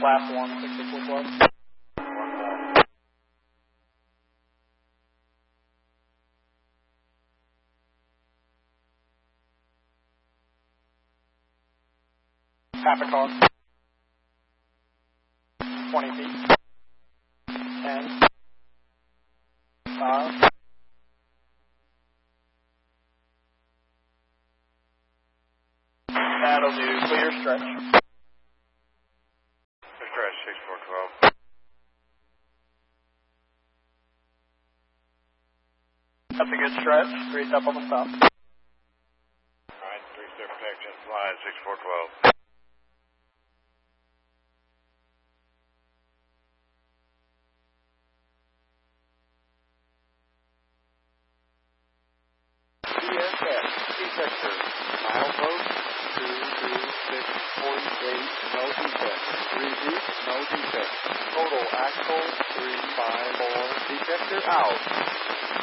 Class 1, 6412. Traffic call. 20 feet. 10. 5. That'll do. Clear stretch. Stretch 6412. That's a good stretch. 3 up on the stop. Alright, 3-step protection, slide 6412. CSX, C-sector, milepost 226.8, no defect. 3 deep, no defect. Total axle 354, detector out.